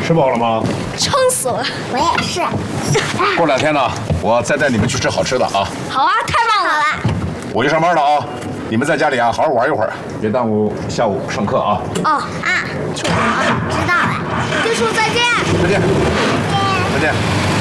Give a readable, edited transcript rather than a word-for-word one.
吃饱了吗？ 撑死了！ 我也是。 过2天呢，我再带你们去吃好吃的啊。 好啊，太棒了！ 我去上班了啊，你们在家里啊好好玩一会儿，别耽误下午上课啊。 哦啊，知道了。 弟叔再见。 再见。再见。